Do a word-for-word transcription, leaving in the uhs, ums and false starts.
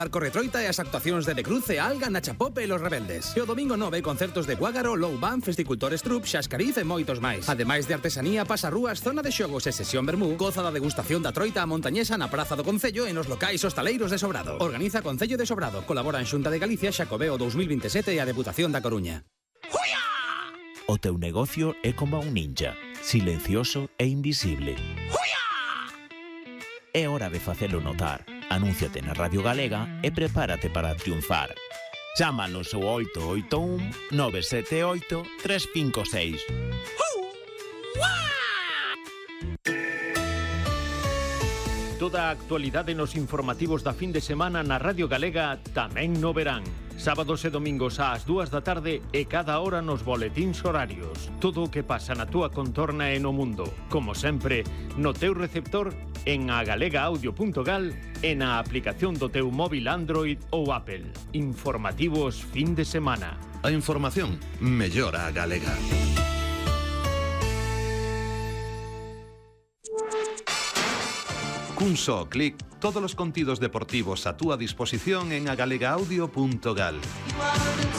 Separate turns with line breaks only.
Corretroita e as actuacións de De Cruz e Alga na Chapope e Los Rebeldes. E o domingo nove concertos de Guágaro, Low Band, Festicultores Trup, Xascariz e moitos máis. Ademais de artesanía, pasarrúas, zona de xogos e sesión vermú, goza da degustación da troita a montañesa na Praza do Concello e nos locais hostaleiros de Sobrado. Organiza Concello de Sobrado. Colaboran Xunta de Galicia, Xacobeo dous mil vinte e sete e a Deputación da Coruña.
O teu negocio é como un ninja, silencioso e invisible. É hora de facelo notar. Anúnciate na Radio Galega e prepárate para triunfar. Chámanos ao oito oito un, nove sete oito, tres cinco seis.
Toda a actualidade nos informativos da fin de semana na Radio Galega tamén no verán. Sábados e domingos ás dúas da tarde e cada hora nos boletíns horarios. Todo o que pasa na túa contorna e no mundo. Como sempre, no teu receptor, en agalegaaudio punto gal e na aplicación do teu móvil Android ou Apple. Informativos fin de semana.
A información mellora a galega. Cun só clic, todos os contidos deportivos a túa disposición en agalegaaudio punto gal.